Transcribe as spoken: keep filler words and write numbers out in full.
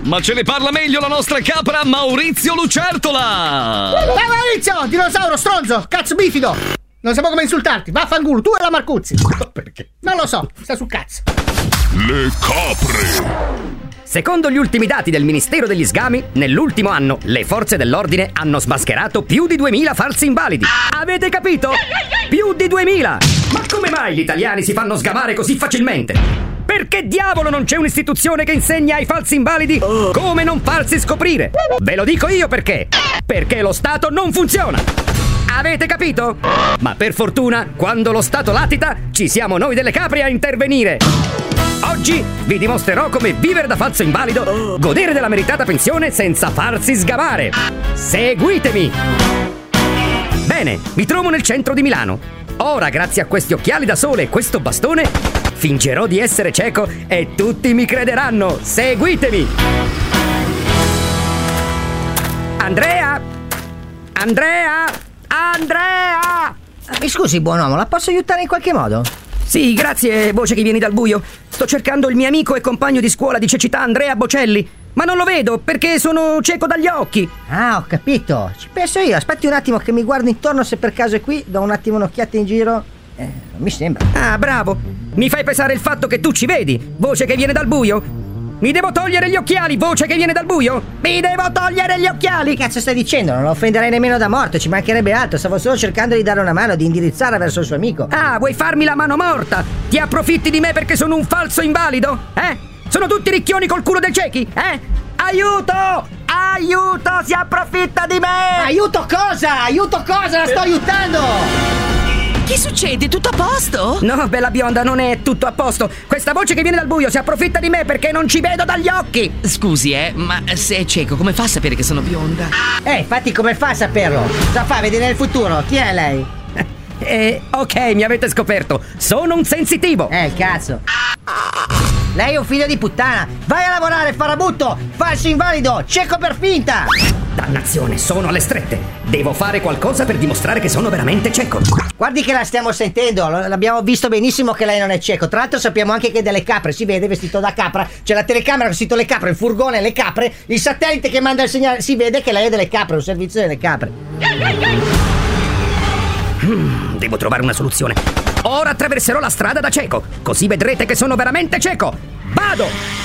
Ma ce ne parla meglio la nostra capra Maurizio Lucertola! Ciao Maurizio, dinosauro stronzo, cazzo bifido! Non sapevo come insultarti, vaffanculo, tu e la Marcuzzi! Perché? Non lo so, sta sul cazzo! Le capre! Secondo gli ultimi dati del Ministero degli Sgami, nell'ultimo anno le forze dell'ordine hanno smascherato più di duemila falsi invalidi. Avete capito? Più di duemila! Ma come mai gli italiani si fanno sgamare così facilmente? Perché diavolo non c'è un'istituzione che insegna ai falsi invalidi come non farsi scoprire? Ve lo dico io perché! Perché lo Stato non funziona! Avete capito? Ma per fortuna, quando lo Stato latita, ci siamo noi delle capre a intervenire! Oggi vi dimostrerò come vivere da falso invalido, godere della meritata pensione senza farsi sgamare. Seguitemi! Bene, mi trovo nel centro di Milano. Ora, grazie a questi occhiali da sole e questo bastone, fingerò di essere cieco e tutti mi crederanno. Seguitemi! Andrea! Andrea! Andrea! Mi scusi, buon uomo, la posso aiutare in qualche modo? Sì, grazie, voce che vieni dal buio. Sto cercando il mio amico e compagno di scuola di cecità Andrea Bocelli, ma non lo vedo perché sono cieco dagli occhi. Ah, ho capito. Ci penso io. Aspetti un attimo che mi guardo intorno se per caso è qui. Do un attimo un'occhiata in giro. Eh, non mi sembra. Ah, bravo. Mi fai pesare il fatto che tu ci vedi, voce che viene dal buio. Mi devo togliere gli occhiali, voce che viene dal buio. Mi devo togliere gli occhiali. Che cazzo stai dicendo? Non lo offenderei nemmeno da morto, ci mancherebbe altro. Stavo solo cercando di dare una mano, di indirizzarla verso il suo amico. Ah, vuoi farmi la mano morta? Ti approfitti di me perché sono un falso invalido? Eh? Sono tutti ricchioni col culo dei ciechi? Eh? Aiuto! Aiuto! Si approfitta di me! Aiuto cosa? Aiuto cosa? La sto aiutando! Che succede? Tutto a posto? No, bella bionda, non è tutto a posto. Questa voce che viene dal buio si approfitta di me perché non ci vedo dagli occhi. Scusi, eh, ma se è cieco, come fa a sapere che sono bionda? Eh, infatti come fa a saperlo? Cosa fa? Vede nel futuro? Chi è lei? Eh, ok, mi avete scoperto. Sono un sensitivo. Eh, il cazzo. Lei è un figlio di puttana. Vai a lavorare, farabutto! Falso invalido! Cieco per finta! Dannazione, sono alle strette. Devo fare qualcosa per dimostrare che sono veramente cieco. Guardi che la stiamo sentendo. L'abbiamo visto benissimo che lei non è cieco. Tra l'altro sappiamo anche che è delle capre. Si vede vestito da capra. C'è la telecamera vestito le capre, il furgone le capre, il satellite che manda il segnale. Si vede che lei è delle capre, un servizio delle capre. Hmm, devo trovare una soluzione. Ora attraverserò la strada da cieco, così vedrete che sono veramente cieco. Vado!